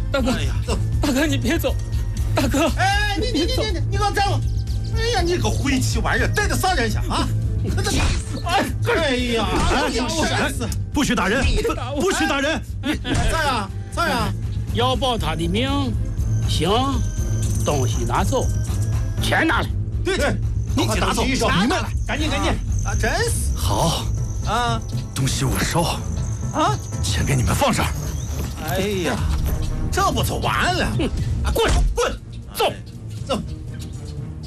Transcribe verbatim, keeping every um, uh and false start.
大哥， 哎呀，走， 大哥你别走，大哥， 哎，你你你你你，你给我站住！哎呀，你个晦气玩意儿，带着啥人下啊？哎，哎呀，哎呀， 哎，不许打人，不不许打人！ 咋样？咋样？ 要保他的命，行，东西拿走，钱拿来。 对对， 你拿走，你们赶紧赶紧啊！真是好啊， 东西我收啊， 钱给你们放这儿。 哎呀，这不就完了？ 滚滚， 走走。